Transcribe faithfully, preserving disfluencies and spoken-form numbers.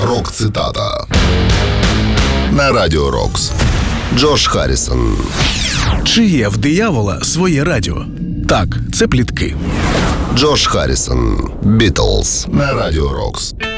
Рок-цитата на Радіо Рокс. Джош Харрісон. Чи є в диявола своє радіо? Так, це плітки. Джош Харрісон. Бітлз на Радіо Рокс.